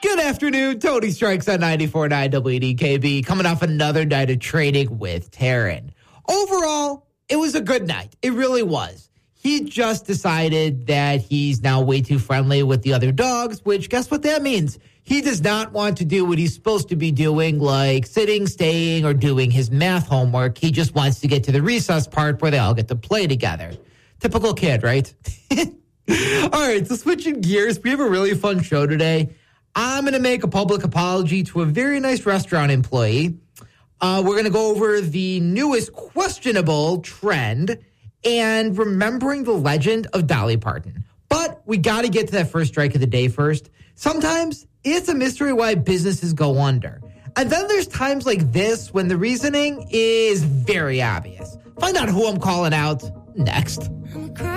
Good afternoon. Tony Strikes on 94.9 WDKB. Coming off another night of training with Taryn. Overall, it was a good night. It really was. He just decided that he's now way too friendly with the other dogs, which guess what that means? He does not want to do what he's supposed to be doing, like sitting, staying, or doing his math homework. He just wants to get to the recess part where they all get to play together. Typical kid, right? All right, so switching gears, we have a really fun show today. I'm going to make a public apology to a very nice restaurant employee. We're going to go over the newest questionable trend and remembering the legend of Dolly Parton. But we got to get to that first strike of the day first. Sometimes it's a mystery why businesses go under. And then there's times like this when the reasoning is very obvious. Find out who I'm calling out next.